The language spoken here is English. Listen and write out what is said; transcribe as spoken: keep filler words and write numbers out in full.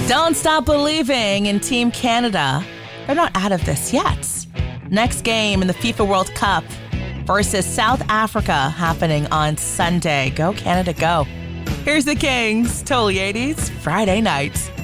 Don't stop believing in Team Canada. They're not out of this yet. Next game in the FIFA World Cup versus South Africa happening on Sunday. Go Canada, go. Here's the Kings, Totally eighties, Friday night.